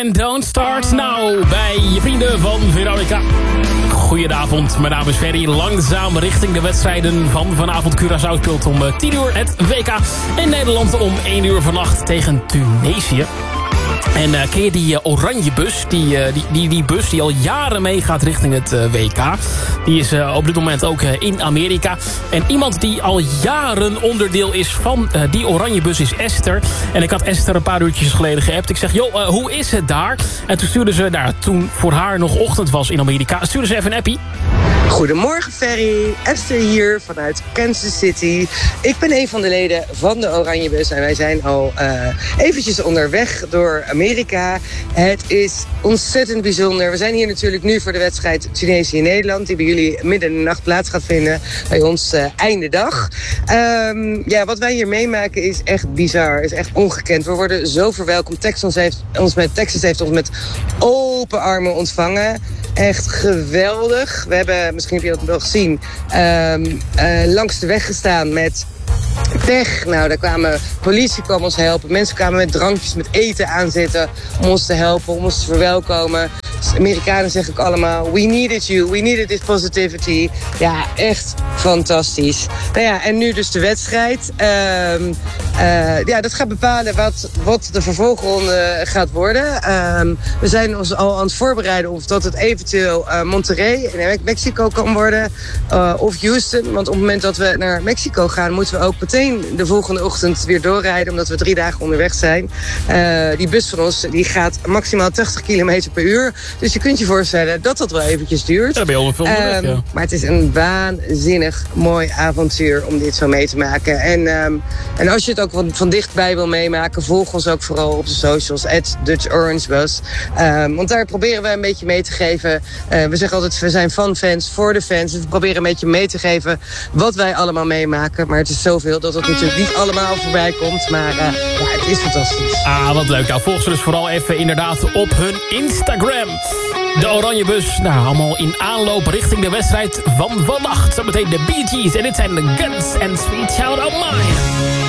en Don't Start Now bij je vrienden van Veronica. Goedenavond, mijn naam is Ferry. Langzaam richting de wedstrijden van vanavond. Curaçao speelt om 10 uur het WK. En Nederland om 1 uur vannacht tegen Tunesië. En ken je die oranje bus? Die bus die al jaren meegaat richting het WK. Die is op dit moment ook in Amerika. En iemand die al jaren onderdeel is van die oranje bus is Esther. En ik had Esther een paar uurtjes geleden geappt. Ik zeg, joh, hoe is het daar? En toen stuurde ze, toen voor haar nog ochtend was in Amerika, stuurde ze even een appie. Goedemorgen Ferry, Esther hier vanuit Kansas City. Ik ben een van de leden van de Oranjebus en wij zijn al eventjes onderweg door Amerika. Het is ontzettend bijzonder. We zijn hier natuurlijk nu voor de wedstrijd Tunesië-Nederland... die bij jullie midden in de nacht plaats gaat vinden, bij ons einde dag. Wat wij hier meemaken is echt bizar, is echt ongekend. We worden zo verwelkomd. Texas heeft ons met open armen ontvangen. Echt geweldig. We hebben, misschien heb je dat wel gezien, langs de weg gestaan met pech. Nou, daar politie kwam ons helpen. Mensen kwamen met drankjes, met eten aanzetten om ons te helpen, om ons te verwelkomen. Dus de Amerikanen zeggen ook allemaal, we needed you, we needed this positivity. Ja, echt fantastisch. Nou ja, en nu dus de wedstrijd. Dat gaat bepalen wat de vervolgronde gaat worden. We zijn ons al aan het voorbereiden of dat het eventueel Monterrey in Mexico kan worden. Of Houston. Want op het moment dat we naar Mexico gaan, moeten we ook meteen de volgende ochtend weer doorrijden, omdat we 3 dagen onderweg zijn. Die bus van ons die gaat maximaal 80 km per uur. Dus je kunt je voorstellen dat dat wel eventjes duurt. Ja, ben je al veel onderweg, ja. Maar het is een waanzinnig mooi avontuur om dit zo mee te maken. En als je het ook van dichtbij wil meemaken, volg ons ook vooral op de socials, @DutchOrangeBus. Want daar proberen we een beetje mee te geven. We zeggen altijd, we zijn van fans, voor de fans. Dus we proberen een beetje mee te geven wat wij allemaal meemaken. Maar het is zoveel dat het natuurlijk niet allemaal voorbij komt. Maar het is fantastisch. Ah, wat leuk. Nou, volg ze dus vooral even inderdaad op hun Instagram. De oranje bus, allemaal in aanloop richting de wedstrijd van vannacht. Zometeen de Bee Gees en dit zijn de Guns and Sweet Child O' Mine.